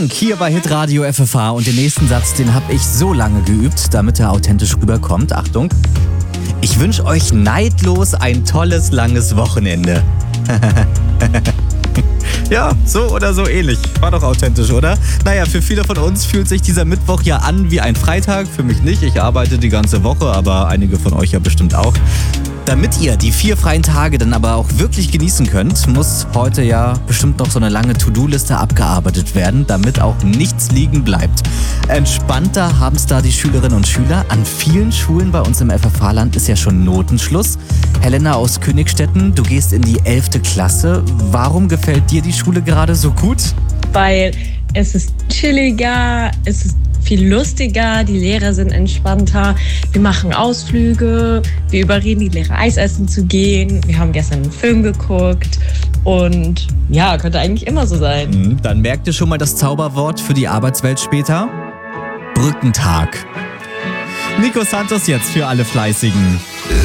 Frank hier bei Hitradio FFH und den nächsten Satz, den habe ich so lange geübt, damit er authentisch rüberkommt. Achtung. Ich wünsche euch neidlos ein tolles, langes Wochenende. Ja, so oder so ähnlich. War doch authentisch, oder? Naja, für viele von uns fühlt sich dieser Mittwoch ja an wie ein Freitag. Für mich nicht. Ich arbeite die ganze Woche, aber einige von euch ja bestimmt auch. Damit ihr die 4 freien Tage dann aber auch wirklich genießen könnt, muss heute ja bestimmt noch so eine lange To-Do-Liste abgearbeitet werden, damit auch nichts liegen bleibt. Entspannter haben es da die Schülerinnen und Schüler. An vielen Schulen bei uns im FFH-Land ist ja schon Notenschluss. Helena aus Königstetten, du gehst in die 11. Klasse. Warum gefällt dir die Schule gerade so gut? Weil es ist chilliger, es ist viel lustiger, die Lehrer sind entspannter, wir machen Ausflüge, wir überreden die Lehrer Eis essen zu gehen, wir haben gestern einen Film geguckt und ja, könnte eigentlich immer so sein. Dann merkt ihr schon mal das Zauberwort für die Arbeitswelt später? Brückentag. Nico Santos jetzt für alle Fleißigen.